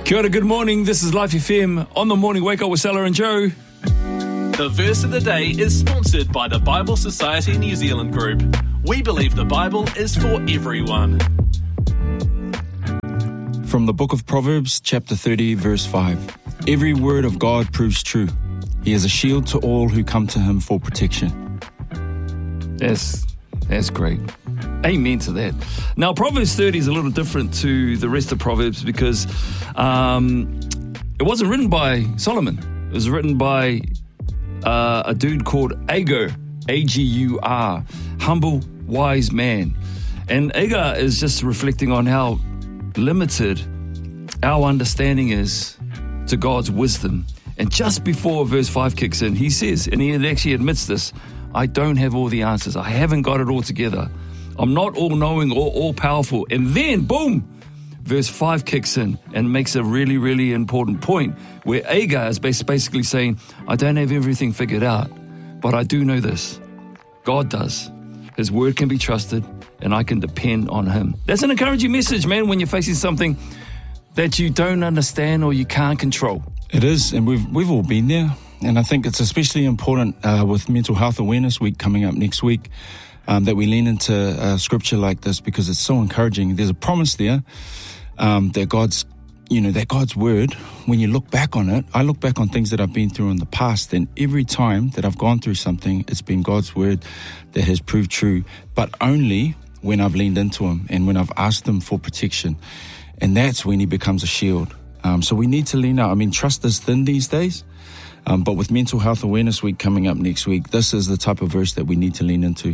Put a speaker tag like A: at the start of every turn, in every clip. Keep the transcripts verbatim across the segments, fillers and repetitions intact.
A: Kia ora, good morning. This is Life F M on the Morning Wake Up with Stella and Joe.
B: The verse of the day is sponsored by the Bible Society New Zealand Group. We believe the Bible is for everyone.
C: From the book of Proverbs, chapter thirty, verse five. Every word of God proves true. He is a shield to all who come to him for protection.
A: That's, that's great. Amen to that. Now, Proverbs thirty is a little different to the rest of Proverbs because um, it wasn't written by Solomon. It was written by uh, a dude called Agur, A G U R, humble, wise man. And Agur is just reflecting on how limited our understanding is to God's wisdom. And just before verse five kicks in, he says, and he actually admits this, I don't have all the answers. I haven't got it all together. I'm not all-knowing or all-powerful. And then, boom, verse five kicks in and makes a really, really important point where Agur is basically saying, I don't have everything figured out, but I do know this. God does. His word can be trusted, and I can depend on him. That's an encouraging message, man, when you're facing something that you don't understand or you can't control.
C: It is, and we've we've all been there. And I think it's especially important uh, with Mental Health Awareness Week coming up next week um, that we lean into uh, scripture like this because it's so encouraging. There's a promise there um, that God's, you know, that God's word, when you look back on it, I look back on things that I've been through in the past, and every time that I've gone through something, it's been God's word that has proved true, but only when I've leaned into him and when I've asked him for protection. And that's when he becomes a shield. Um, so we need to lean out. I mean, trust is thin these days. Um, but with Mental Health Awareness Week coming up next week, this is the type of verse that we need to lean into.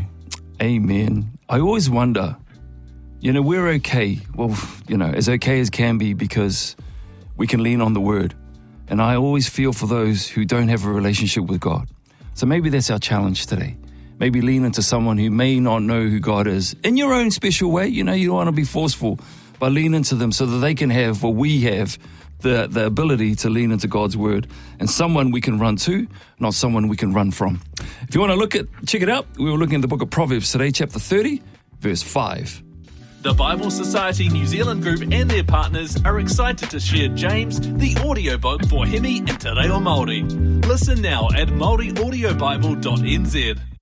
A: Amen. I always wonder, you know, we're okay. Well, you know, as okay as can be because we can lean on the word. And I always feel for those who don't have a relationship with God. So maybe that's our challenge today. Maybe lean into someone who may not know who God is in your own special way. You know, you don't want to be forceful, but lean into them so that they can have what we have, the, the ability to lean into God's word, and someone we can run to, not someone we can run from. If you want to look at, check it out. We were looking at the book of Proverbs today, chapter thirty, verse five.
B: The Bible Society New Zealand Group and their partners are excited to share James, the audiobook for Hemi and Te Reo Māori. Listen now at Māori Audio Bible dot N Z.